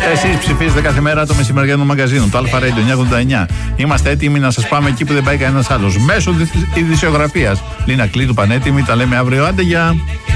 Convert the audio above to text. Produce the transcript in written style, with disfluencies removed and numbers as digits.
Εσείς ψηφίζετε κάθε μέρα το μεσημεριανό μαγκαζίνο, το Αλφα Radio 989. Είμαστε έτοιμοι να σας πάμε εκεί που δεν πάει κανένας άλλος. Μέσω ειδησιογραφίας. Λίνα Κλήτου, πανέτοιμη. Τα λέμε αύριο. Άντε, γεια.